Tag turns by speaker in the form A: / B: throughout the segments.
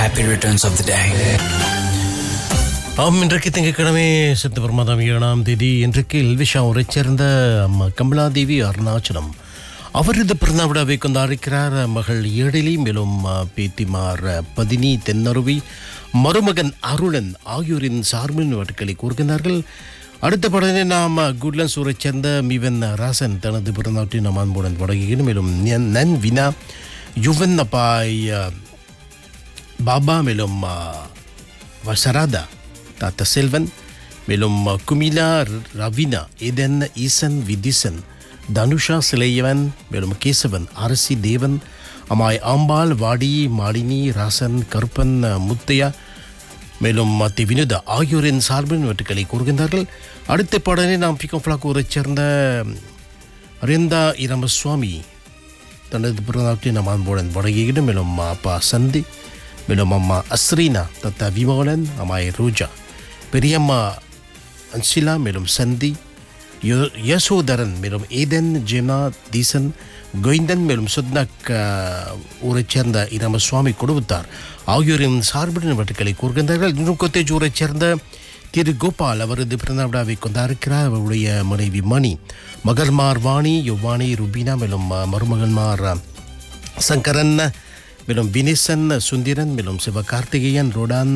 A: happy returns of the day.
B: இன்றைக்கு திங்கட்கிழமை September மாதம் 7ஆம் தேதி. இன்றைக்கு எல்விஷாவூரைச் சேர்ந்த கமலாதேவி அருணாச்சலம் அவரது பிறந்த விழாவை கொண்டாடுகிறார். மகள் ஏழிலி, மேலும் பேத்திமார் பதினி தென்னருவி, மருமகன் அருளன் ஆகியோரின் சார்பின் வாழ்த்துக்களை கூறுகின்றார்கள். அடுத்த படத்தை நாம் குட்லன்ஸ் ஊரைச் சேர்ந்த மிவன் ராசன் தனது பிறந்தநாட்டை நாம் அன்புடன் தொடங்குகிறோம். மேலும் நன் வினா யுவன் அப்பாய் பாபா, மேலும் வசராதா தாத்தா செல்வன், மேலும் குமிலா ரவினா ஏதன் ஈசன் விதிசன் தனுஷா சிலையவன், மேலும் கேசவன் அரசி தேவன் அம்மாய் ஆம்பாள் வாடி மாலினி ராசன் கருப்பன் முத்தையா, மேலும் மத்தி வினோதா ஆகியோரின் சார்பின் வெட்டுக்களை கூறுகின்றார்கள். அடுத்த பாடலை நாம் பிகோஃப்ளாக்கூரைச் சேர்ந்த அரியந்தா இரமசுவாமி தனது பிறந்தநாட்டை நாம் அன்புடன் வழங்குகிறோம். மேலும் அப்பா சந்தி, மேலும் அம்மா அஸ்ரீனா தத்தா விமோலன் அம்மாய் ரோஜா, பெரியம்மா அன்சிலா, மேலும் சந்தி யசோதரன், மேலும் ஏதன் ஜெனா தீசன் கோவிந்தன், மேலும் சுத்னக் ஊரைச் சேர்ந்த இரமசுவாமி குடும்பத்தார் ஆகியோரின் சார்பின் வட்டுக்களை கூறுகின்றார்கள். இன்னும் கொத்தேஜ் ஊரைச் சேர்ந்த திரு கோபால் அவரது பிறந்த விழாவை கொண்டாடுக்கிறார். அவருடைய மனைவி மணி, மகள்மார் வாணி யுவானி ருபீனா, மேலும் மருமகன்மார் சங்கரன், மேலும் வினேசன் சுந்திரன், மேலும் சிவகார்த்திகேயன் ரோடான்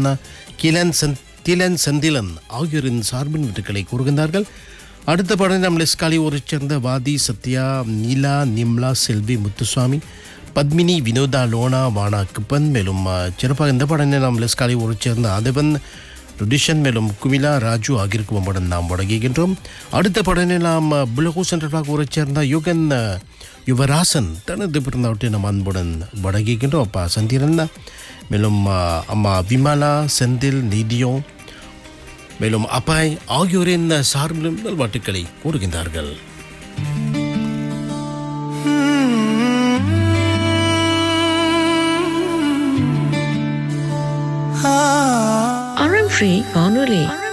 B: திலன் சந்திலன் ஆகியோரின் சார்பின் வீட்டுக்களை கூறுகின்றார்கள். அடுத்த பாடல் நம் லெஸ்காலி ஊரைச் சேர்ந்த வாதி சத்யா, நீலா, நிம்லா, செல்வி, முத்துசுவாமி, பத்மினி, வினோதா, லோனா, வானா கிப்பன், மேலும் சிறப்பாக இந்த பாடலை நாம் லெஸ்காலி ஊரைச் சேர்ந்த ஆதவன் ருடிஷன், மேலும் குமிலா ராஜு ஆகியிருக்கும் படம் நாம் வழங்குகின்றோம். அடுத்த பாடலை நாம் புலகூ சென்ட்ரல் ஊரைச் சேர்ந்த யுகன் யுவராசன் தனது பிறந்தவற்றை நாம் அன்புடன் வழங்குகின்றோம். அப்பா சந்திரன், மேலும் அம்மா விமலா, செந்தில், நீதியோ, மேலும் அப்பாய் ஆகியோரின் சார்பிலும் நல்வாழ்த்துக்களை கூறுகின்றார்கள்.
C: RM3 வானொலி